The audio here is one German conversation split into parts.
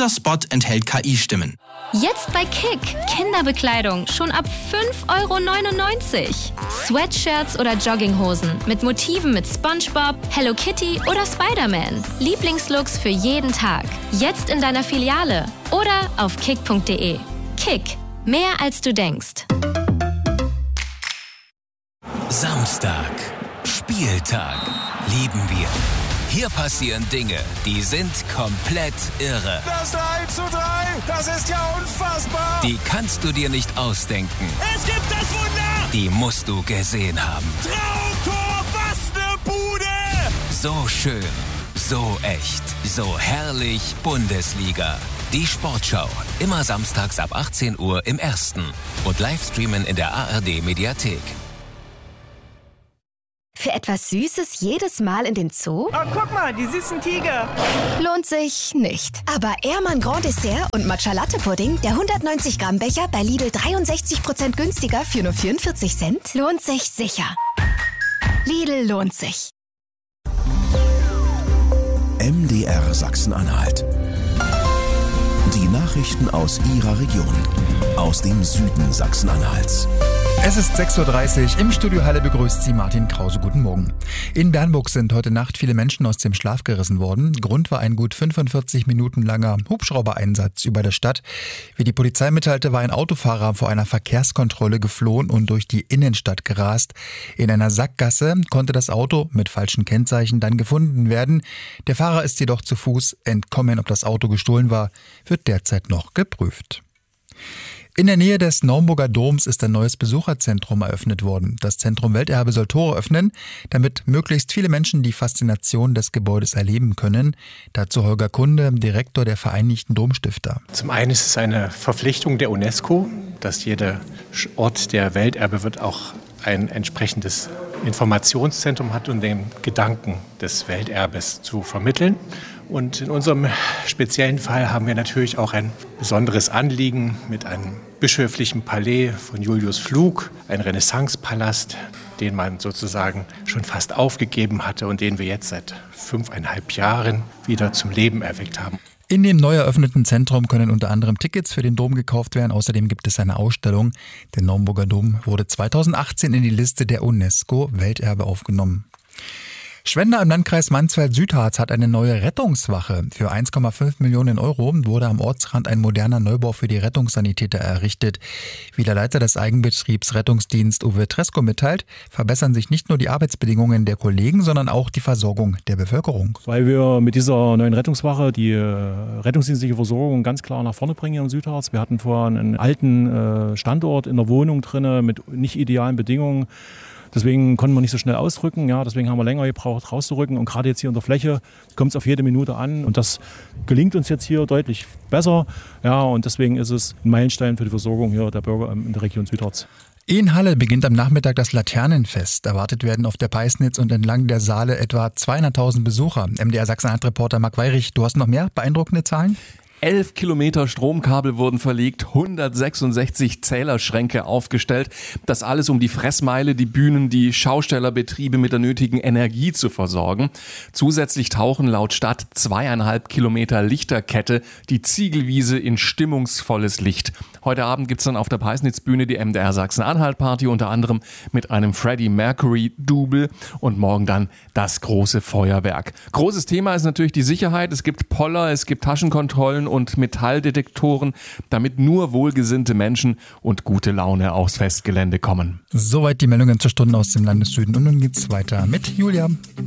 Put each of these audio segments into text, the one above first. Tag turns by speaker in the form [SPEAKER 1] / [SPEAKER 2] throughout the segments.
[SPEAKER 1] Dieser Spot enthält KI-Stimmen.
[SPEAKER 2] Jetzt bei Kick. Kinderbekleidung schon ab 5,99 €. Sweatshirts oder Jogginghosen mit Motiven mit SpongeBob, Hello Kitty oder Spider-Man. Lieblingslooks für jeden Tag. Jetzt in deiner Filiale oder auf kick.de. Kick. Mehr als du denkst.
[SPEAKER 3] Samstag. Spieltag. Lieben wir. Hier passieren Dinge, die sind komplett irre.
[SPEAKER 4] Das 3:3, das ist ja unfassbar.
[SPEAKER 3] Die kannst du dir nicht ausdenken.
[SPEAKER 4] Es gibt das Wunder.
[SPEAKER 3] Die musst du gesehen haben.
[SPEAKER 4] Traumtor, was ne Bude.
[SPEAKER 3] So schön, so echt, so herrlich Bundesliga. Die Sportschau, immer samstags ab 18 Uhr im Ersten und Livestreamen in der ARD-Mediathek.
[SPEAKER 5] Für etwas Süßes jedes Mal in den Zoo?
[SPEAKER 6] Oh, guck mal, die süßen Tiger.
[SPEAKER 5] Lohnt sich nicht. Aber Ehrmann Grand Dessert und Matcha Latte Pudding, der 190 Gramm Becher bei Lidl 63% günstiger für nur 44 Cent, lohnt sich sicher. Lidl lohnt sich.
[SPEAKER 7] MDR Sachsen-Anhalt. Die Nachrichten aus Ihrer Region, aus dem Süden Sachsen-Anhalts.
[SPEAKER 8] Es ist 6:30 Uhr. Im Studio Halle begrüßt Sie Martin Krause. Guten Morgen. In Bernburg sind heute Nacht viele Menschen aus dem Schlaf gerissen worden. Grund war ein gut 45 Minuten langer Hubschraubereinsatz über der Stadt. Wie die Polizei mitteilte, war ein Autofahrer vor einer Verkehrskontrolle geflohen und durch die Innenstadt gerast. In einer Sackgasse konnte das Auto mit falschen Kennzeichen dann gefunden werden. Der Fahrer ist jedoch zu Fuß entkommen. Ob das Auto gestohlen war, wird derzeit noch geprüft. In der Nähe des Naumburger Doms ist ein neues Besucherzentrum eröffnet worden. Das Zentrum Welterbe soll Tore öffnen, damit möglichst viele Menschen die Faszination des Gebäudes erleben können. Dazu Holger Kunde, Direktor der Vereinigten Domstifter.
[SPEAKER 9] Zum einen ist es eine Verpflichtung der UNESCO, dass jeder Ort, der Welterbe wird, auch ein entsprechendes Informationszentrum hat, um den Gedanken des Welterbes zu vermitteln. Und in unserem speziellen Fall haben wir natürlich auch ein besonderes Anliegen mit einem bischöflichen Palais von Julius Pflug, ein Renaissancepalast, den man sozusagen schon fast aufgegeben hatte und den wir jetzt seit 5,5 Jahren wieder zum Leben erweckt haben.
[SPEAKER 8] In dem neu eröffneten Zentrum können unter anderem Tickets für den Dom gekauft werden. Außerdem gibt es eine Ausstellung. Der Naumburger Dom wurde 2018 in die Liste der UNESCO Welterbe aufgenommen. Schwenda im Landkreis Mansfeld-Südharz hat eine neue Rettungswache. Für 1,5 Millionen Euro wurde am Ortsrand ein moderner Neubau für die Rettungssanitäter errichtet. Wie der Leiter des Eigenbetriebs Rettungsdienst Uwe Tresko mitteilt, verbessern sich nicht nur die Arbeitsbedingungen der Kollegen, sondern auch die Versorgung der Bevölkerung.
[SPEAKER 10] Weil wir mit dieser neuen Rettungswache die rettungsdienstliche Versorgung ganz klar nach vorne bringen hier im Südharz. Wir hatten vorher einen alten Standort in der Wohnung drin mit nicht idealen Bedingungen. Deswegen konnten wir nicht so schnell ausrücken, ja, deswegen haben wir länger gebraucht rauszurücken und gerade jetzt hier in der Fläche kommt es auf jede Minute an und das gelingt uns jetzt hier deutlich besser, ja, und deswegen ist es ein Meilenstein für die Versorgung hier der Bürger in der Region Südharz.
[SPEAKER 8] In Halle beginnt am Nachmittag das Laternenfest. Erwartet werden auf der Peisnitz und entlang der Saale etwa 200.000 Besucher. MDR Sachsen-Anhalt-Reporter Marc Weirich, du hast noch mehr beeindruckende Zahlen?
[SPEAKER 11] 11 Kilometer Stromkabel wurden verlegt, 166 Zählerschränke aufgestellt. Das alles, um die Fressmeile, die Bühnen, die Schaustellerbetriebe mit der nötigen Energie zu versorgen. Zusätzlich tauchen laut Stadt 2,5 Kilometer Lichterkette die Ziegelwiese in stimmungsvolles Licht. Heute Abend gibt's dann auf der Peisnitzbühne die MDR Sachsen-Anhalt-Party, unter anderem mit einem Freddie Mercury-Double und morgen dann das große Feuerwerk. Großes Thema ist natürlich die Sicherheit. Es gibt Poller, es gibt Taschenkontrollen und Metalldetektoren, damit nur wohlgesinnte Menschen und gute Laune aufs Festgelände kommen.
[SPEAKER 8] Soweit die Meldungen zur Stunde aus dem Landessüden. Und nun geht's weiter mit Julia.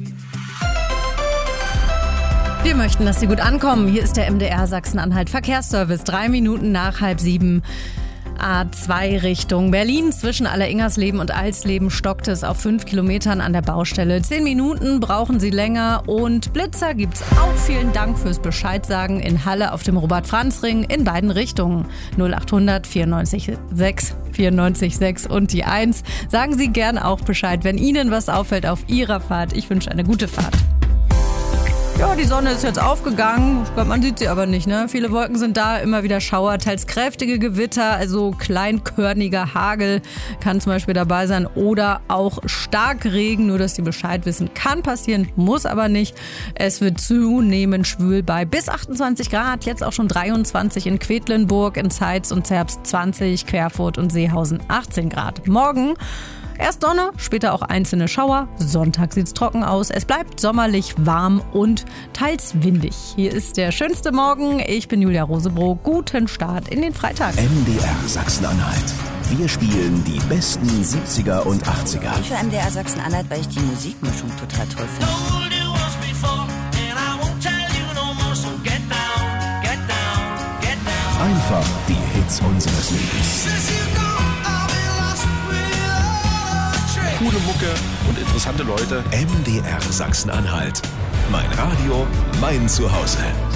[SPEAKER 12] Wir möchten, dass Sie gut ankommen. Hier ist der MDR Sachsen-Anhalt Verkehrsservice. 3 Minuten nach 6:30. A2 Richtung Berlin. Zwischen Alleringersleben und Alsleben stockt es auf 5 Kilometern an der Baustelle. 10 Minuten brauchen Sie länger und Blitzer gibt's auch. Vielen Dank fürs Bescheidsagen in Halle auf dem Robert-Franz-Ring in beiden Richtungen. 0800 94 6 94 6 und die 1. Sagen Sie gern auch Bescheid, wenn Ihnen was auffällt auf Ihrer Fahrt. Ich wünsche eine gute Fahrt. Ja, die Sonne ist jetzt aufgegangen. Ich glaube, man sieht sie aber nicht, ne? Viele Wolken sind da, immer wieder Schauer, teils kräftige Gewitter, also kleinkörniger Hagel kann zum Beispiel dabei sein oder auch Starkregen, nur dass Sie Bescheid wissen. Kann passieren, muss aber nicht. Es wird zunehmend schwül bei bis 28 Grad, jetzt auch schon 23 in Quedlinburg, in Zeitz und Zerbst 20, Querfurt und Seehausen 18 Grad. Morgen erst Sonne, später auch einzelne Schauer. Sonntag sieht's trocken aus. Es bleibt sommerlich warm und teils windig. Hier ist der schönste Morgen. Ich bin Julia Rosebroh. Guten Start in den Freitag.
[SPEAKER 7] MDR Sachsen-Anhalt. Wir spielen die besten 70er und 80er.
[SPEAKER 13] Ich höre MDR Sachsen-Anhalt, weil ich die Musikmischung total toll finde.
[SPEAKER 7] Einfach die Hits unseres Lebens.
[SPEAKER 14] Coole Mucke und interessante Leute.
[SPEAKER 7] MDR Sachsen-Anhalt. Mein Radio, mein Zuhause.